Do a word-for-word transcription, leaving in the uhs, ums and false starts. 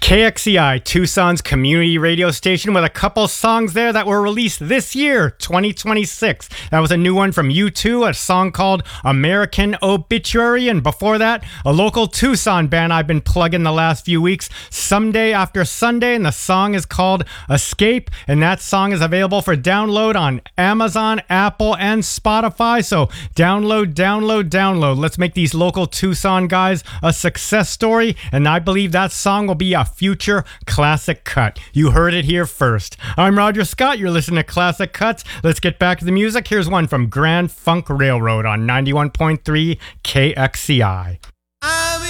K X C I, Tucson's community radio station, with a couple songs there that were released this year, twenty twenty-six. That was a new one from U two, a song called American Obituary, and before that, a local Tucson band I've been plugging the last few weeks, Someday After Sunday, and the song is called Escape, and that song is available for download on Amazon, Apple, and Spotify, so download, download, download. Let's make these local Tucson guys a success story, and I believe that song will be a future classic cut. You heard it here first. I'm Roger Scott. You're listening to Classic Cuts. Let's get back to the music. Here's one from Grand Funk Railroad on ninety-one point three K X C I.